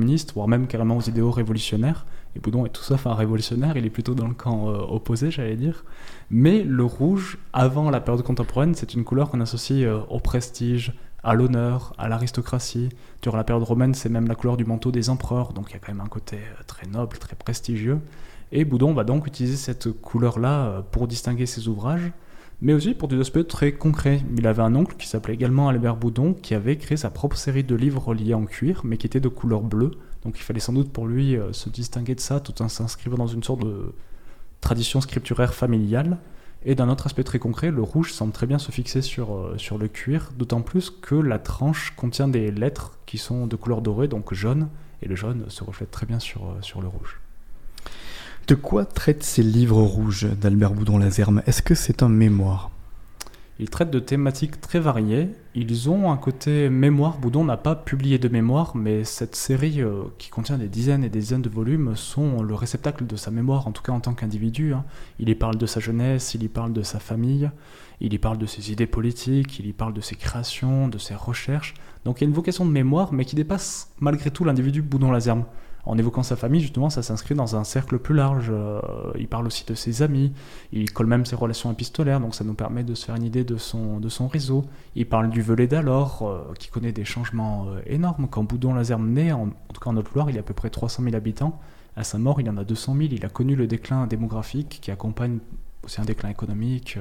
communistes, voire même carrément aux idéaux révolutionnaires. Et Boudon est tout sauf un révolutionnaire, il est plutôt dans le camp opposé, j'allais dire. Mais le rouge, avant la période contemporaine, c'est une couleur qu'on associe au prestige, à l'honneur, à l'aristocratie. Durant la période romaine, c'est même la couleur du manteau des empereurs, donc il y a quand même un côté très noble, très prestigieux. Et Boudon va donc utiliser cette couleur-là pour distinguer ses ouvrages, mais aussi pour des aspects très concrets. Il avait un oncle qui s'appelait également Albert Boudon, qui avait créé sa propre série de livres reliés en cuir, mais qui étaient de couleur bleue. Donc il fallait sans doute pour lui se distinguer de ça, tout en s'inscrivant dans une sorte de tradition scripturaire familiale. Et d'un autre aspect très concret, le rouge semble très bien se fixer sur le cuir, d'autant plus que la tranche contient des lettres qui sont de couleur dorée, donc jaune, et le jaune se reflète très bien sur le rouge. De quoi traitent ces livres rouges d'Albert Boudon-Lazerme ? Est-ce que c'est un mémoire ? Ils traitent de thématiques très variées. Ils ont un côté mémoire. Boudon n'a pas publié de mémoire, mais cette série qui contient des dizaines et des dizaines de volumes sont le réceptacle de sa mémoire, en tout cas en tant qu'individu. Il y parle de sa jeunesse, il y parle de sa famille, il y parle de ses idées politiques, il y parle de ses créations, de ses recherches. Donc il y a une vocation de mémoire, mais qui dépasse malgré tout l'individu Boudon-Lazerme. En évoquant sa famille, justement, ça s'inscrit dans un cercle plus large. Il parle aussi de ses amis, il colle même ses relations épistolaires, donc ça nous permet de se faire une idée de son réseau. Il parle du Velay d'alors, qui connaît des changements énormes. Quand Boudon-Lazerme naît, en tout cas en Haute-Loire, il y a à peu près 300 000 habitants. À sa mort, il y en a 200 000. Il a connu le déclin démographique qui accompagne aussi un déclin économique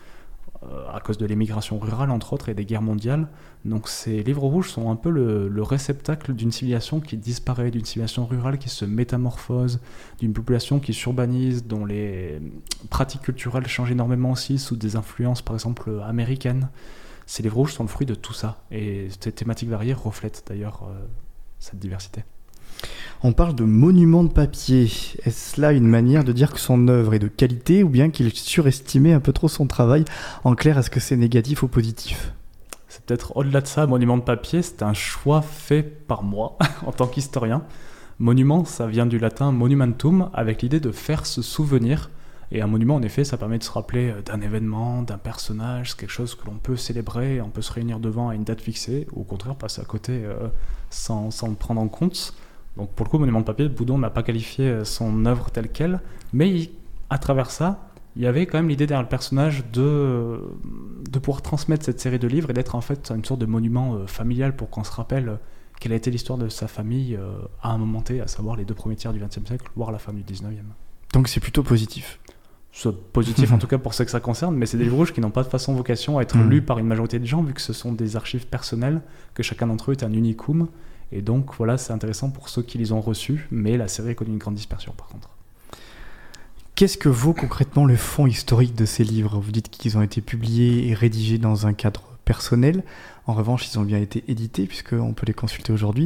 à cause de l'émigration rurale, entre autres, et des guerres mondiales. Donc ces livres rouges sont un peu le réceptacle d'une civilisation qui disparaît, d'une civilisation rurale qui se métamorphose, d'une population qui s'urbanise, dont les pratiques culturelles changent énormément aussi sous des influences, par exemple, américaines. Ces livres rouges sont le fruit de tout ça. Et ces thématiques variées reflètent d'ailleurs cette diversité. On parle de monument de papier. Est-ce là une manière de dire que son œuvre est de qualité ou bien qu'il surestimait un peu trop son travail ? En clair, est-ce que c'est négatif ou positif ? C'est peut-être au-delà de ça, monument de papier, c'est un choix fait par moi en tant qu'historien. Monument, ça vient du latin monumentum, avec l'idée de faire se souvenir. Et un monument, en effet, ça permet de se rappeler d'un événement, d'un personnage, c'est quelque chose que l'on peut célébrer, on peut se réunir devant à une date fixée, ou au contraire passer à côté sans le prendre en compte. Donc pour le coup, monument de papier, Boudon n'a pas qualifié son œuvre telle quelle, mais à travers ça, il y avait quand même l'idée derrière le personnage de pouvoir transmettre cette série de livres et d'être en fait une sorte de monument familial pour qu'on se rappelle quelle a été l'histoire de sa famille à un moment T, à savoir les 2 premiers tiers du XXe siècle, voire la fin du XIXe. Donc c'est plutôt positif. C'est positif en tout cas pour ceux que ça concerne, mais c'est des livres rouges qui n'ont pas de façon vocation à être lus par une majorité de gens, vu que ce sont des archives personnelles, que chacun d'entre eux est un unicum. Et donc voilà, c'est intéressant pour ceux qui les ont reçus, mais la série a connu une grande dispersion par contre. Qu'est-ce que vaut concrètement le fond historique de ces livres ? Vous dites qu'ils ont été publiés et rédigés dans un cadre personnel. En revanche, ils ont bien été édités, puisqu'on peut les consulter aujourd'hui.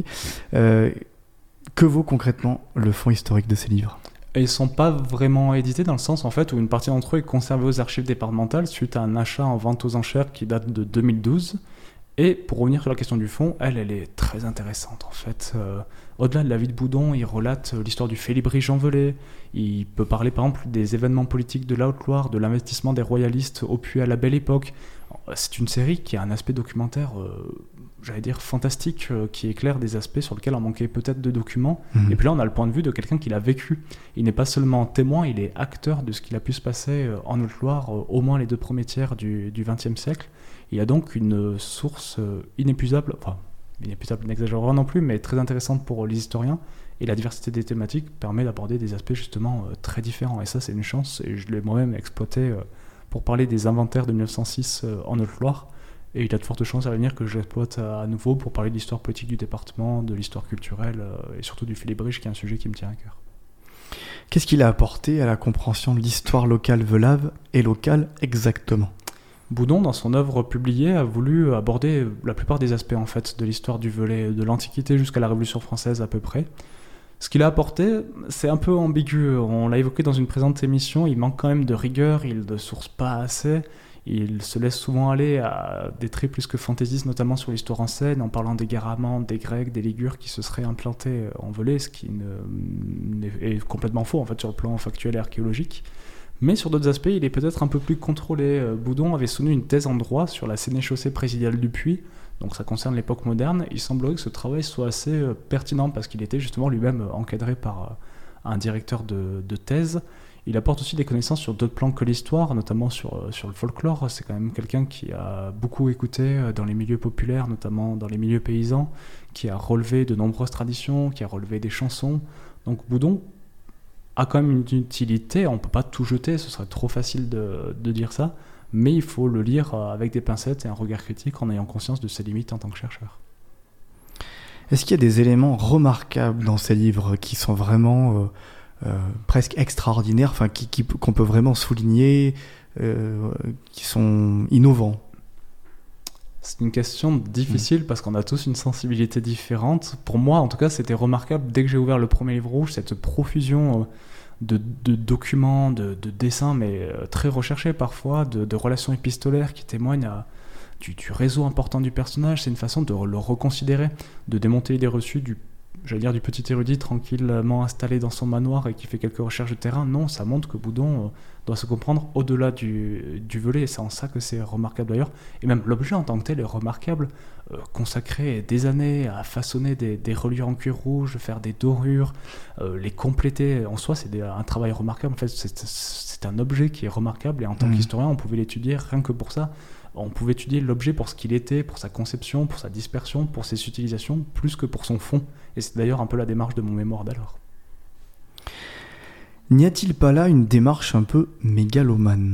Que vaut concrètement le fond historique de ces livres ? Et ils ne sont pas vraiment édités dans le sens en fait, où une partie d'entre eux est conservée aux archives départementales suite à un achat en vente aux enchères qui date de 2012. Et pour revenir sur la question du fond, elle est très intéressante en fait. Au-delà de la vie de Boudon, il relate l'histoire du Félibrige Velay. Il peut parler par exemple des événements politiques de la Haute-Loire, de l'investissement des royalistes au Puy à la Belle Époque. C'est une série qui a un aspect documentaire, j'allais dire fantastique, qui éclaire des aspects sur lesquels on manquait peut-être de documents. Et puis là, on a le point de vue de quelqu'un qui l'a vécu. Il n'est pas seulement témoin, il est acteur de ce qu'il a pu se passer en Haute-Loire, au moins les 2 premiers tiers du XXe siècle. Il y a donc une source inépuisable, n'exagérons pas non plus, mais très intéressante pour les historiens. Et la diversité des thématiques permet d'aborder des aspects justement très différents. Et ça, c'est une chance, et je l'ai moi-même exploité pour parler des inventaires de 1906 en Haute-Loire. Et il y a de fortes chances à l'avenir que je l'exploite à nouveau pour parler de l'histoire politique du département, de l'histoire culturelle et surtout du Félibrige, qui est un sujet qui me tient à cœur. Qu'est-ce qu'il a apporté à la compréhension de l'histoire locale velave et locale exactement ? Boudon, dans son œuvre publiée, a voulu aborder la plupart des aspects en fait, de l'histoire du Velay, de l'Antiquité jusqu'à la Révolution française à peu près. Ce qu'il a apporté, c'est un peu ambigu. On l'a évoqué dans une présente émission, il manque quand même de rigueur, il ne source pas assez. Il se laisse souvent aller à des traits plus que fantaisistes, notamment sur l'histoire ancienne, en parlant des Guéramantes, des Grecs, des Ligures qui se seraient implantés en Velay, ce qui est complètement faux en fait, sur le plan factuel et archéologique. Mais sur d'autres aspects, il est peut-être un peu plus contrôlé. Boudon avait soutenu une thèse en droit sur la sénéchaussée présidiale du Puy, Donc ça concerne l'époque moderne. Il semblerait que ce travail soit assez pertinent parce qu'il était justement lui-même encadré par un directeur de thèse. Il apporte aussi des connaissances sur d'autres plans que l'histoire, notamment sur le folklore. C'est quand même quelqu'un qui a beaucoup écouté dans les milieux populaires, notamment dans les milieux paysans, qui a relevé de nombreuses traditions, qui a relevé des chansons. Donc Boudon a quand même une utilité, on ne peut pas tout jeter, ce serait trop facile de dire ça, mais il faut le lire avec des pincettes et un regard critique en ayant conscience de ses limites en tant que chercheur. Est-ce qu'il y a des éléments remarquables dans ces livres qui sont vraiment presque extraordinaires, enfin, qu'on peut vraiment souligner, qui sont innovants? C'est une question difficile parce qu'on a tous une sensibilité différente. Pour moi, en tout cas, c'était remarquable dès que j'ai ouvert le premier livre rouge, cette profusion de documents, de dessins, mais très recherchés parfois, de relations épistolaires qui témoignent du réseau important du personnage. C'est une façon de le reconsidérer, de démonter l'idée reçue du petit érudit tranquillement installé dans son manoir et qui fait quelques recherches de terrain. Non, ça montre que Boudon doit se comprendre au-delà du volet, et c'est en ça que c'est remarquable d'ailleurs. Et même l'objet en tant que tel est remarquable. Consacrer des années à façonner des reliures en cuir rouge, faire des dorures, les compléter, en soi c'est un travail remarquable. En fait, c'est un objet qui est remarquable, et en tant qu'historien on pouvait l'étudier rien que pour ça. On pouvait étudier l'objet pour ce qu'il était, pour sa conception, pour sa dispersion, pour ses utilisations, plus que pour son fond. Et c'est d'ailleurs un peu la démarche de mon mémoire d'alors. N'y a-t-il pas là une démarche un peu mégalomane ?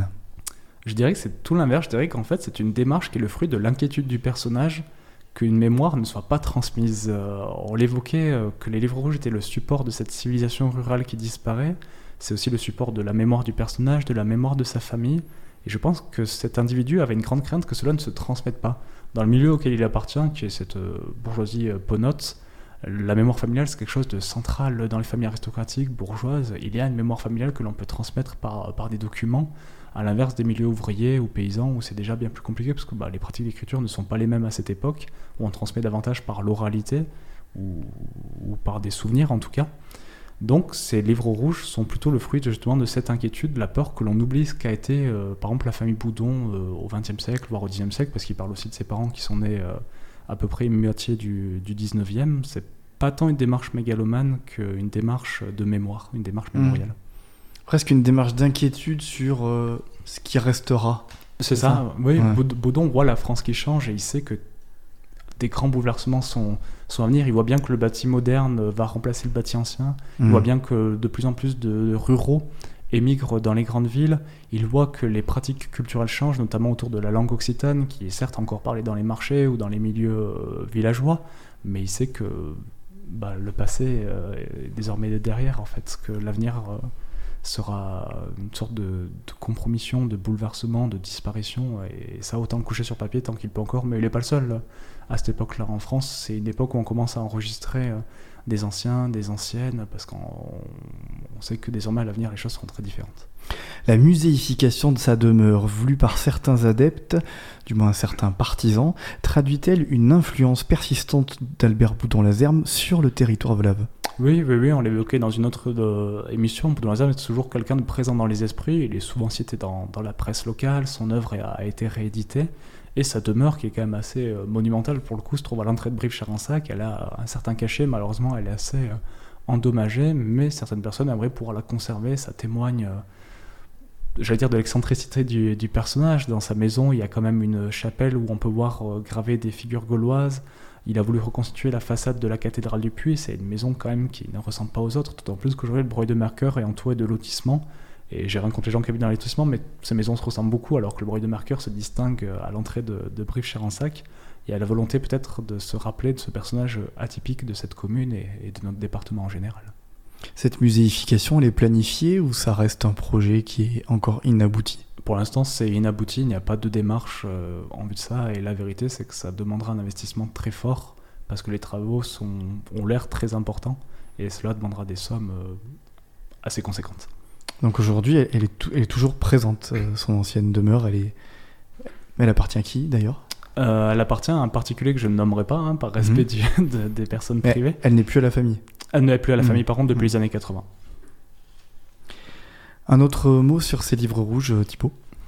Je dirais que c'est tout l'inverse. Je dirais qu'en fait, c'est une démarche qui est le fruit de l'inquiétude du personnage qu'une mémoire ne soit pas transmise. On l'évoquait, que les livres rouges étaient le support de cette civilisation rurale qui disparaît. C'est aussi le support de la mémoire du personnage, de la mémoire de sa famille. Et je pense que cet individu avait une grande crainte que cela ne se transmette pas. Dans le milieu auquel il appartient, qui est cette bourgeoisie penaute, la mémoire familiale, c'est quelque chose de central dans les familles aristocratiques, bourgeoises. Il y a une mémoire familiale que l'on peut transmettre par des documents, à l'inverse des milieux ouvriers ou paysans, où c'est déjà bien plus compliqué, parce que les pratiques d'écriture ne sont pas les mêmes à cette époque, où on transmet davantage par l'oralité, ou par des souvenirs en tout cas. Donc ces livres rouges sont plutôt le fruit justement de cette inquiétude, de la peur que l'on oublie ce qu'a été par exemple la famille Boudon au XXe siècle, voire au Xe siècle, parce qu'il parle aussi de ses parents qui sont nés à peu près une moitié du XIXe. C'est pas tant une démarche mégalomane qu'une démarche de mémoire, une démarche mémoriale. Presque une démarche d'inquiétude sur ce qui restera. C'est ça, oui. Ouais. Boudon voit la France qui change et il sait que des grands bouleversements sont à venir. Il voit bien que le bâti moderne va remplacer le bâti ancien. Il voit bien que de plus en plus de ruraux émigrent dans les grandes villes. Il voit que les pratiques culturelles changent, notamment autour de la langue occitane, qui est certes encore parlée dans les marchés ou dans les milieux villageois, mais il sait que le passé est désormais derrière, en fait, que l'avenir sera une sorte de compromission, de bouleversement, de disparition, et ça, autant le coucher sur papier tant qu'il peut encore, mais il n'est pas le seul. À cette époque-là en France, c'est une époque où on commence à enregistrer des anciens, des anciennes, parce qu'on sait que désormais à l'avenir les choses seront très différentes. La muséification de sa demeure, voulue par certains adeptes, du moins certains partisans, traduit-elle une influence persistante d'Albert Boudon-Lazerme sur le territoire vlave ? Oui, on l'évoquait dans une autre émission. Boudon-Lazerme est toujours quelqu'un de présent dans les esprits. Il est souvent cité dans la presse locale. Son œuvre a été rééditée. Et sa demeure, qui est quand même assez monumentale pour le coup, se trouve à l'entrée de Brive-Charensac. Elle a un certain cachet. Malheureusement, elle est assez endommagée. Mais certaines personnes aimeraient pouvoir la conserver. Ça témoigne, de l'excentricité du personnage. Dans sa maison, il y a quand même une chapelle où on peut voir graver des figures gauloises. Il a voulu reconstituer la façade de la cathédrale du Puy. C'est une maison quand même qui ne ressemble pas aux autres, d'autant plus qu'aujourd'hui le Breuil-de-Marqueur est entouré de lotissements. Et j'ai rien contre les gens qui habitent dans les lotissements, mais ces maisons se ressemblent beaucoup, alors que le Breuil-de-Marqueur se distingue à l'entrée de Brive-Charensac. Il y a la volonté peut-être de se rappeler de ce personnage atypique de cette commune et de notre département en général. Cette muséification, elle est planifiée ou ça reste un projet qui est encore inabouti ? Pour l'instant, c'est inabouti, il n'y a pas de démarche en vue de ça, et la vérité, c'est que ça demandera un investissement très fort, parce que les travaux ont l'air très importants, et cela demandera des sommes assez conséquentes. Donc aujourd'hui, elle est toujours présente, son ancienne demeure, elle appartient à qui d'ailleurs ? Elle appartient à un particulier que je ne nommerai pas, par respect des personnes privées. Elle n'est plus à la famille ? Elle n'est plus à la famille, par contre, depuis les années 80. Un autre mot sur ces livres rouges, Thibaut ?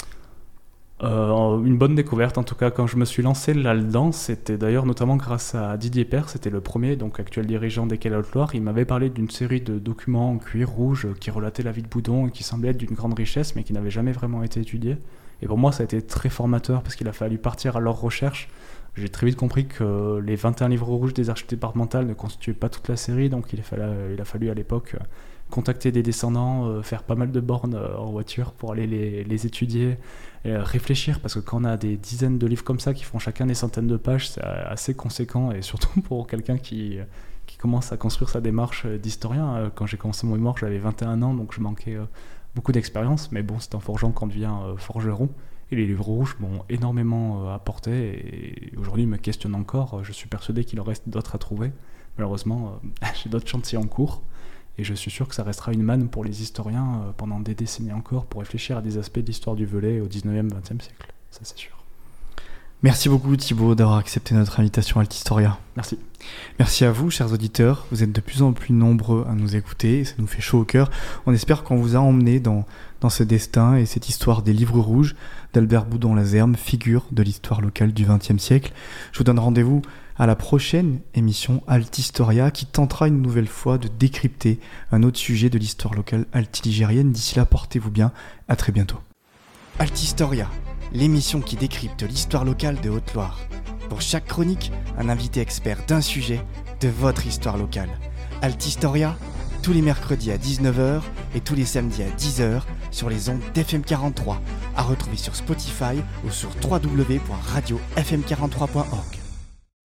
Une bonne découverte en tout cas quand je me suis lancé là-dedans, c'était d'ailleurs notamment grâce à Didier Père, c'était le premier, donc actuel dirigeant des Quais de la Haute-Loire. Il m'avait parlé d'une série de documents en cuir rouge qui relataient la vie de Boudon et qui semblaient être d'une grande richesse mais qui n'avaient jamais vraiment été étudiés. Et pour moi ça a été très formateur parce qu'il a fallu partir à leur recherche. J'ai très vite compris que les 21 livres rouges des archives départementales ne constituaient pas toute la série, donc il a fallu à l'époque contacter des descendants, faire pas mal de bornes en voiture pour aller les étudier, et réfléchir, parce que quand on a des dizaines de livres comme ça qui font chacun des centaines de pages, c'est assez conséquent, et surtout pour quelqu'un qui commence à construire sa démarche d'historien. Quand j'ai commencé mon mémoire, j'avais 21 ans, donc je manquais beaucoup d'expérience, mais bon, c'est en forgeant qu'on devient forgeron. Et les livres rouges m'ont énormément apporté, et aujourd'hui ils me questionnent encore. Je suis persuadé qu'il en reste d'autres à trouver. Malheureusement, j'ai d'autres chantiers en cours. Et je suis sûr que ça restera une manne pour les historiens pendant des décennies encore pour réfléchir à des aspects de l'histoire du Velay au 19e, 20e siècle. Ça, c'est sûr. Merci beaucoup Thibaut d'avoir accepté notre invitation à Altistoria. Merci. Merci à vous, chers auditeurs. Vous êtes de plus en plus nombreux à nous écouter et ça nous fait chaud au cœur. On espère qu'on vous a emmené dans ce destin et cette histoire des livres rouges d'Albert Boudon-Lazerme, figure de l'histoire locale du XXe siècle. Je vous donne rendez-vous à la prochaine émission Altistoria qui tentera une nouvelle fois de décrypter un autre sujet de l'histoire locale altiligérienne. D'ici là, portez-vous bien. À très bientôt. Altistoria, l'émission qui décrypte l'histoire locale de Haute-Loire. Pour chaque chronique, un invité expert d'un sujet de votre histoire locale. Altistoria, tous les mercredis à 19h et tous les samedis à 10h sur les ondes d'FM43, à retrouver sur Spotify ou sur www.radiofm43.org.